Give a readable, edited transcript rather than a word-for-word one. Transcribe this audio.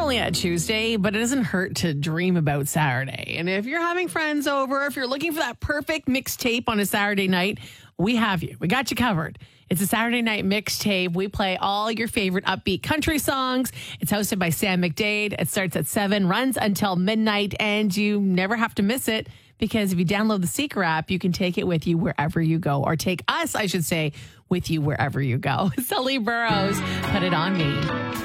only at Tuesday, but it doesn't hurt to dream about Saturday. And if you're having friends over, if you're looking for that perfect mixtape on a Saturday night, we have you. We got you covered. It's a Saturday night mixtape. We play all your favorite upbeat country songs. It's hosted by Sam McDade. It starts at 7, runs until midnight, and you never have to miss it because if you download the Seeker app, you can take it with you wherever you go, or take us, I should say, with you wherever you go. Sully Burrows, Put It On Me.